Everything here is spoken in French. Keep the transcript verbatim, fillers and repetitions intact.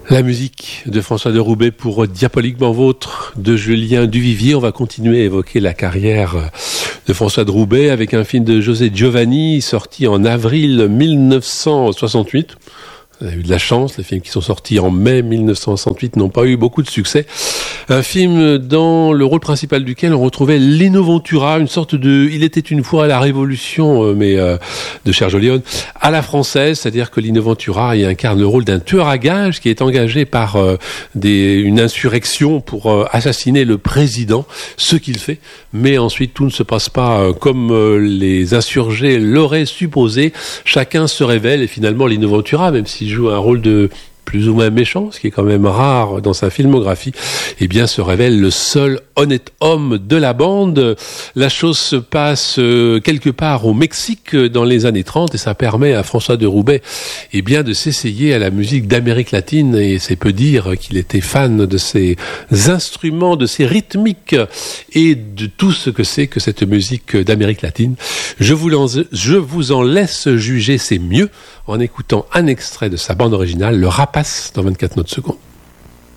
La musique de François de Roubaix pour Diaboliquement Vôtre de Julien Duvivier. On va continuer à évoquer la carrière de François de Roubaix avec un film de José Giovanni sorti en avril dix-neuf cent soixante-huit. Vous avez eu de la chance, les films qui sont sortis en mai dix-neuf cent soixante-huit n'ont pas eu beaucoup de succès. Un film dans le rôle principal duquel on retrouvait Lino Ventura, une sorte de « Il était une fois à la Révolution », mais euh, de Sergio Leone, à la française, c'est-à-dire que Lino Ventura il incarne le rôle d'un tueur à gages qui est engagé par euh, des, une insurrection pour euh, assassiner le président, ce qu'il fait, mais ensuite tout ne se passe pas euh, comme euh, les insurgés l'auraient supposé. Chacun se révèle et finalement Lino Ventura, même s'il joue un rôle de plus ou moins méchant, ce qui est quand même rare dans sa filmographie, eh bien, se révèle le seul honnête homme de la bande. La chose se passe euh, quelque part au Mexique dans les années trente et ça permet à François de Roubaix, eh bien, de s'essayer à la musique d'Amérique latine et c'est peu dire qu'il était fan de ces instruments, de ces rythmiques et de tout ce que c'est que cette musique d'Amérique latine. Je vous en, je vous en laisse juger, c'est mieux en écoutant un extrait de sa bande originale, Le Rapace, dans vingt-quatre notes secondes.